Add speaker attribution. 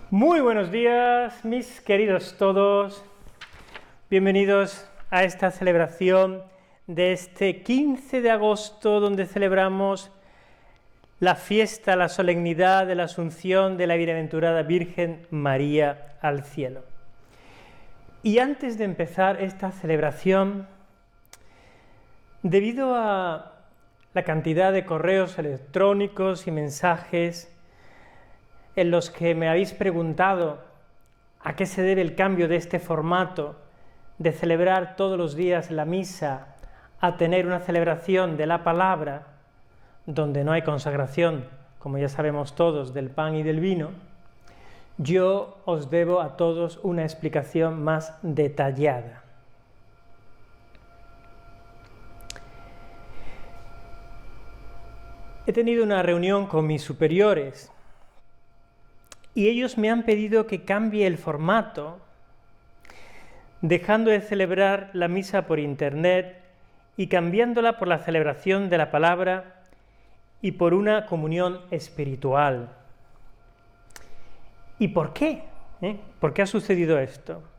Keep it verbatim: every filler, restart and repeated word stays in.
Speaker 1: Muy buenos días, mis queridos todos. Bienvenidos a esta celebración de este quince de agosto, donde celebramos la fiesta, la solemnidad de la Asunción de la Bienaventurada Virgen María al cielo. Y antes de empezar esta celebración, debido a la cantidad de correos electrónicos y mensajes en los que me habéis preguntado a qué se debe el cambio de este formato de celebrar todos los días la misa a tener una celebración de la palabra, donde no hay consagración, como ya sabemos todos, del pan y del vino, yo os debo a todos una explicación más detallada. He tenido una reunión con mis superiores y ellos me han pedido que cambie el formato, dejando de celebrar la misa por internet y cambiándola por la celebración de la palabra y por una comunión espiritual. ¿Y por qué? ¿Eh? ¿Por qué ha sucedido esto?